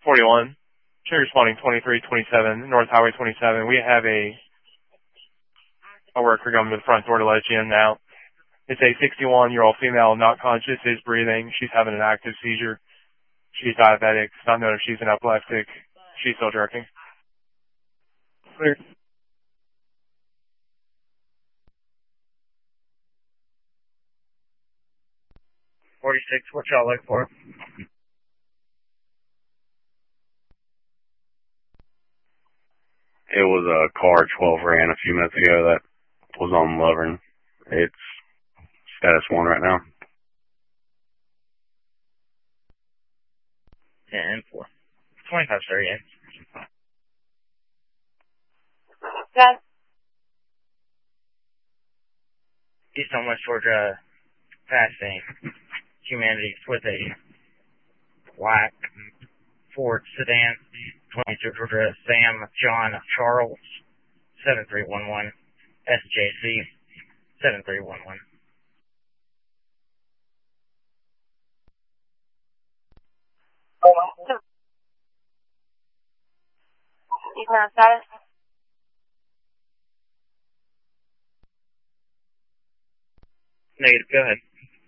41. Show responding 2327, North Highway 27. We have a worker coming to the front door to let you in now. It's a 61-year-old female, not conscious, is breathing. She's having an active seizure. She's diabetic. It's not known if she's an epileptic. She's still jerking. Clear. 46, what y'all look for? It was a car 12 ran a few minutes ago that was on Lovern. It's status 1 right now. 10-4. 2538. Yes. East on West Georgia, passing Humanities with a black Ford sedan, 22 Georgia, Sam John Charles, 7311, SJC, 7311. You can status? Negative, go ahead.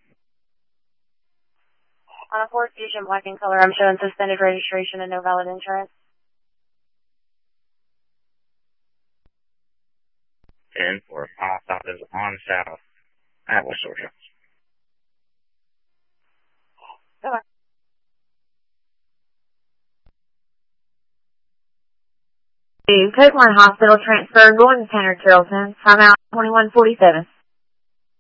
On a Ford Fusion black in color, I'm showing suspended registration and no valid insurance. 10-4, stop is on south, Atlas, Georgia. Okay. Copeland Hospital transfer going to Tanner Carrollton. Time out 2147.